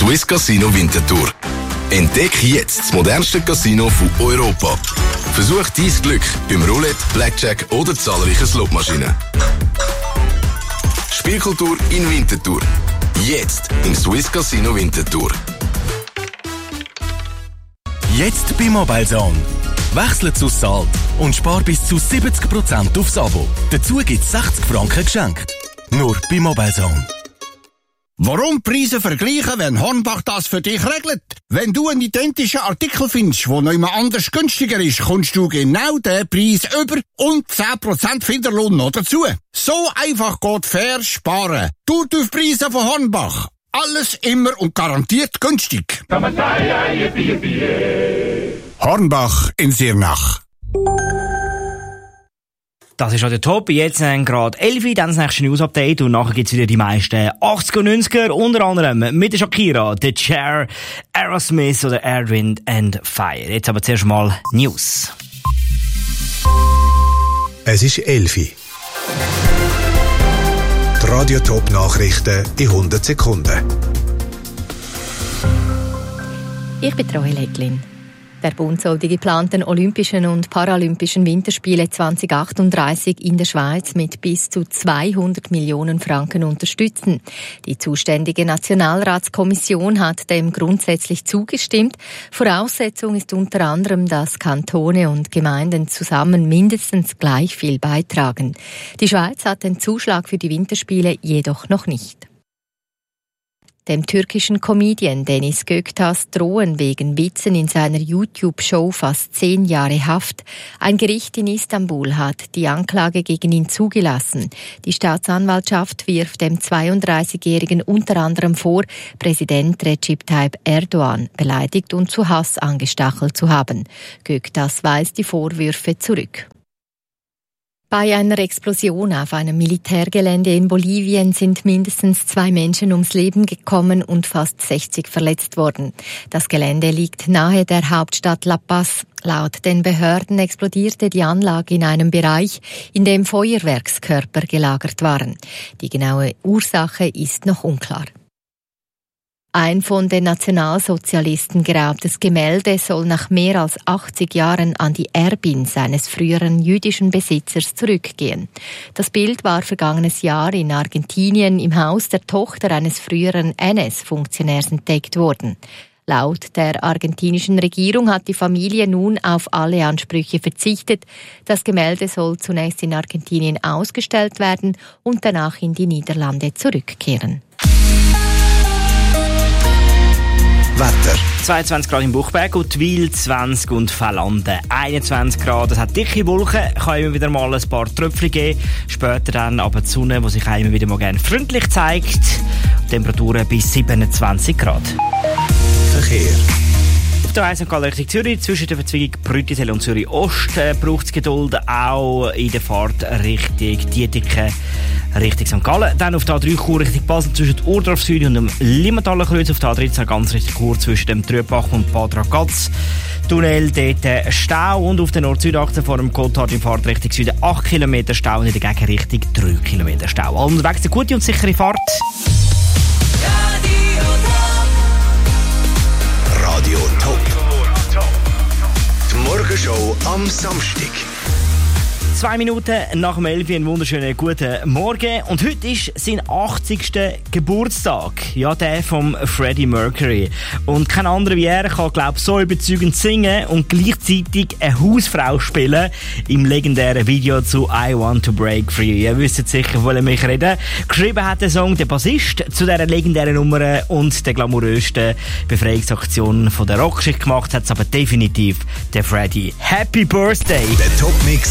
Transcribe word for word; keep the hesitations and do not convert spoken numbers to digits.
Swiss Casino Winterthur. Entdeck jetzt das modernste Casino von Europa. Versuch dein Glück beim Roulette, Blackjack oder zahlreichen Slotmaschinen. Spielkultur in Winterthur. Jetzt im Swiss Casino Winterthur. Jetzt bei MobileZone. Wechsle zu Salt und spar bis zu siebzig Prozent aufs Abo. Dazu gibt es sechzig Franken geschenkt. Nur bei MobileZone. Warum Preise vergleichen, wenn Hornbach das für dich regelt? Wenn du einen identischen Artikel findest, der noch immer anders günstiger ist, kommst du genau den Preis über und zehn Prozent Finderlohn noch dazu. So einfach geht fair sparen. Du auf Preise von Hornbach. Alles immer und garantiert günstig. Hornbach in Sirnach. Das ist der Top. Jetzt sind gerade elf, dann das nächste News-Update und nachher gibt's wieder die meisten achtziger und neunziger, unter anderem mit der Shakira, The Chair, Aerosmith oder Earth, Wind and Fire. Jetzt aber zuerst mal News. Es ist elf. Die Radio-Top-Nachrichten in hundert Sekunden. Ich bin Roy Lecklin. Der Bund soll die geplanten Olympischen und Paralympischen Winterspiele zwanzig achtunddreißig in der Schweiz mit bis zu zweihundert Millionen Franken unterstützen. Die zuständige Nationalratskommission hat dem grundsätzlich zugestimmt. Voraussetzung ist unter anderem, dass Kantone und Gemeinden zusammen mindestens gleich viel beitragen. Die Schweiz hat den Zuschlag für die Winterspiele jedoch noch nicht. Dem türkischen Comedian Deniz Göktaş drohen wegen Witzen in seiner YouTube-Show fast zehn Jahre Haft. Ein Gericht in Istanbul hat die Anklage gegen ihn zugelassen. Die Staatsanwaltschaft wirft dem zweiunddreißigjährigen unter anderem vor, Präsident Recep Tayyip Erdogan beleidigt und zu Hass angestachelt zu haben. Göktaş weist die Vorwürfe zurück. Bei einer Explosion auf einem Militärgelände in Bolivien sind mindestens zwei Menschen ums Leben gekommen und fast sechzig verletzt worden. Das Gelände liegt nahe der Hauptstadt La Paz. Laut den Behörden explodierte die Anlage in einem Bereich, in dem Feuerwerkskörper gelagert waren. Die genaue Ursache ist noch unklar. Ein von den Nationalsozialisten geraubtes Gemälde soll nach mehr als achtzig Jahren an die Erbin seines früheren jüdischen Besitzers zurückgehen. Das Bild war vergangenes Jahr in Argentinien im Haus der Tochter eines früheren N S-Funktionärs entdeckt worden. Laut der argentinischen Regierung hat die Familie nun auf alle Ansprüche verzichtet. Das Gemälde soll zunächst in Argentinien ausgestellt werden und danach in die Niederlande zurückkehren. Wetter. zweiundzwanzig Grad im Buchberg, Ottwil zwanzig und Fallanden einundzwanzig Grad. Es hat dicke Wolken, kann immer wieder mal ein paar Tröpfchen geben. Später dann aber die Sonne, die sich immer wieder mal gerne freundlich zeigt. Temperaturen bis siebenundzwanzig Grad. Verkehr. Auf der Sankt Gallen Richtung Zürich, zwischen der Verzweigung Brüttisel und Zürich Ost, äh, braucht es Geduld, auch in der Fahrt Richtung Dietiken, Richtung Sankt Gallen. Dann auf der A drei Chur Richtung Basel zwischen Urdorf Süd und dem Limmentaler Kreuz. Auf der A dreizehn ganz Richtung Chur zwischen dem Trübach und Bad Ragaz. Tunnel dort äh, Stau und auf der Nord-Süd-Achse vor dem Gotthard in Fahrt Richtung Süden acht Kilometer Stau und in der Gegenrichtung drei Kilometer Stau. Alle unterwegs eine gute und sichere Fahrt. Radio Top. Die Morgenshow am Samstag. Zwei Minuten nach dem elf, einen wunderschönen guten Morgen. Und heute ist sein achtzigster Geburtstag. Ja, der von Freddie Mercury. Und kein anderer wie er kann, glaube ich, so überzeugend singen und gleichzeitig eine Hausfrau spielen im legendären Video zu I Want to Break Free. Ihr wisst sicher, wovon ich rede. Geschrieben hat der Song der Bassist zu dieser legendären Nummer und der glamourösten Befreiungsaktion von der Rockgeschichte gemacht hat es aber definitiv der Freddie. Happy Birthday! Der Top-Mix